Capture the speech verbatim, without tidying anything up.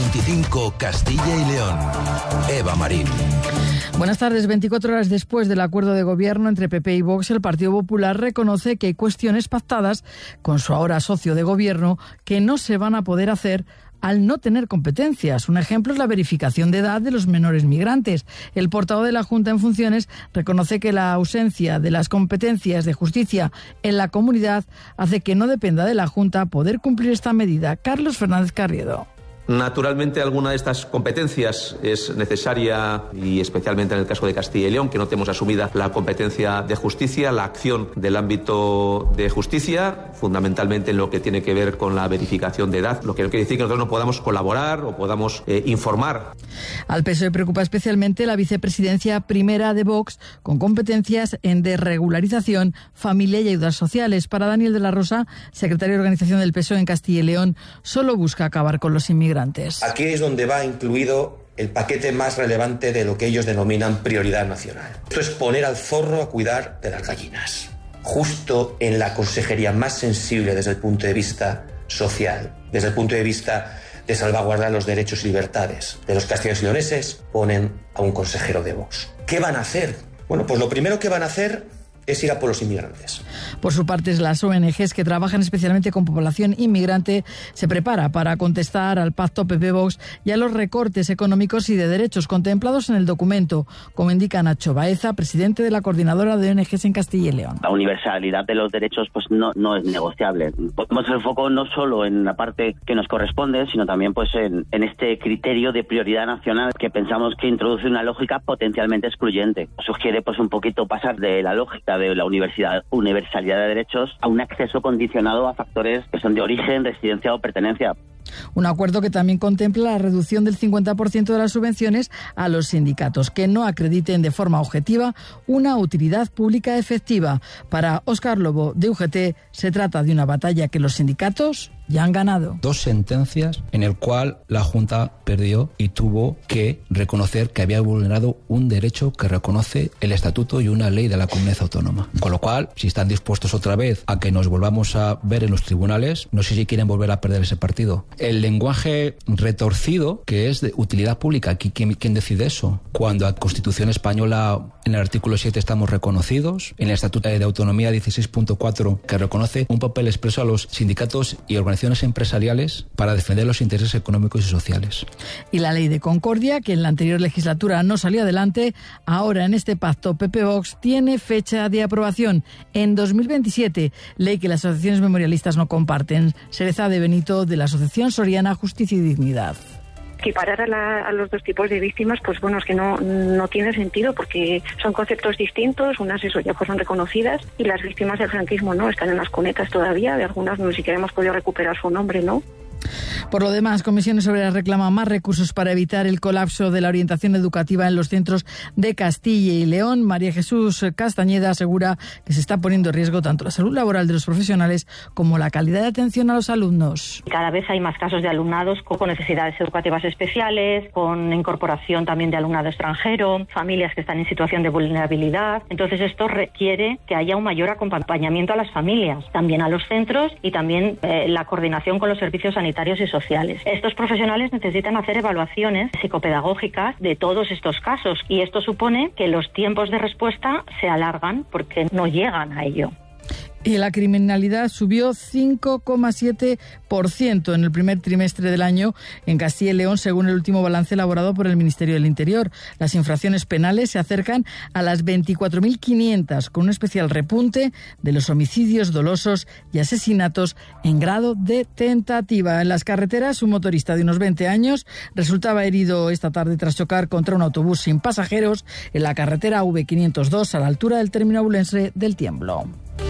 veinticinco, Castilla y León. Eva Marín. Buenas tardes. veinticuatro horas después del acuerdo de gobierno entre P P y Vox, el Partido Popular reconoce que hay cuestiones pactadas con su ahora socio de gobierno que no se van a poder hacer al no tener competencias. Un ejemplo es la verificación de edad de los menores migrantes. El portavoz de la Junta en funciones reconoce que la ausencia de las competencias de justicia en la comunidad hace que no dependa de la Junta poder cumplir esta medida. Carlos Fernández Carriedo. Naturalmente, alguna de estas competencias es necesaria, y especialmente en el caso de Castilla y León, que no tenemos asumida la competencia de justicia, la acción del ámbito de justicia, fundamentalmente en lo que tiene que ver con la verificación de edad, lo que no quiere decir que nosotros no podamos colaborar o podamos eh, informar. Al P S O E preocupa especialmente la vicepresidencia primera de Vox, con competencias en desregularización, familia y ayudas sociales. Para Daniel de la Rosa, secretario de Organización del P S O E en Castilla y León, solo busca acabar con los inmigrantes. Aquí es donde va incluido el paquete más relevante de lo que ellos denominan prioridad nacional. Esto es poner al zorro a cuidar de las gallinas, justo en la consejería más sensible desde el punto de vista social, desde el punto de vista de salvaguardar los derechos y libertades de los castellanos y leoneses, ponen a un consejero de Vox. ¿Qué van a hacer? Bueno, pues lo primero que van a hacer es ir a por los inmigrantes. Por su parte, las O N Ges que trabajan especialmente con población inmigrante se prepara para contestar al pacto P P-Vox y a los recortes económicos y de derechos contemplados en el documento, como indica Nacho Baeza, presidente de la Coordinadora de O N Ges en Castilla y León. La universalidad de los derechos pues no, no es negociable. Ponemos el foco no solo en la parte que nos corresponde, sino también pues en, en este criterio de prioridad nacional que pensamos que introduce una lógica potencialmente excluyente. Sugiere pues un poquito pasar de la lógica de la universidad, universalidad de derechos a un acceso condicionado a factores que son de origen, residencia o pertenencia. Un acuerdo que también contempla la reducción del cincuenta por ciento de las subvenciones a los sindicatos que no acrediten de forma objetiva una utilidad pública efectiva. Para Óscar Lobo, de U G T, se trata de una batalla que los sindicatos ya han ganado. Dos sentencias en el cual la Junta perdió y tuvo que reconocer que había vulnerado un derecho que reconoce el Estatuto y una ley de la comunidad autónoma. Con lo cual, si están dispuestos otra vez a que nos volvamos a ver en los tribunales, no sé si quieren volver a perder ese partido. El lenguaje retorcido, que es de utilidad pública, ¿Qui, quién, ¿quién decide eso? Cuando la Constitución española, en el artículo siete, estamos reconocidos, en el Estatuto de Autonomía dieciséis punto cuatro, que reconoce un papel expreso a los sindicatos y organizaciones empresariales para defender los intereses económicos y sociales. Y la ley de concordia, que en la anterior legislatura no salió adelante, ahora en este pacto P P-Vox tiene fecha de aprobación en dos mil veintisiete, ley que las asociaciones memorialistas no comparten. Cereza de Benito, de la Asociación Soriana Justicia y Dignidad. Equiparar a, la, a los dos tipos de víctimas, pues bueno, es que no, no tiene sentido porque son conceptos distintos, unas eso ya fueron reconocidas y las víctimas del franquismo no, están en las cunetas todavía, de algunas ni siquiera hemos podido recuperar su nombre, ¿no? Por lo demás, Comisiones Obreras reclama más recursos para evitar el colapso de la orientación educativa en los centros de Castilla y León. María Jesús Castañeda asegura que se está poniendo en riesgo tanto la salud laboral de los profesionales como la calidad de atención a los alumnos. Cada vez hay más casos de alumnados con necesidades educativas especiales, con incorporación también de alumnado extranjero, familias que están en situación de vulnerabilidad. Entonces esto requiere que haya un mayor acompañamiento a las familias, también a los centros y también eh, la coordinación con los servicios sanitarios y sociales. Estos profesionales necesitan hacer evaluaciones psicopedagógicas de todos estos casos y esto supone que los tiempos de respuesta se alargan porque no llegan a ello. Y la criminalidad subió cinco coma siete por ciento en el primer trimestre del año en Castilla y León, según el último balance elaborado por el Ministerio del Interior. Las infracciones penales se acercan a las veinticuatro mil quinientas, con un especial repunte de los homicidios dolosos y asesinatos en grado de tentativa. En las carreteras, un motorista de unos veinte años resultaba herido esta tarde tras chocar contra un autobús sin pasajeros en la carretera A V quinientos dos a la altura del término abulense del Tiemblo.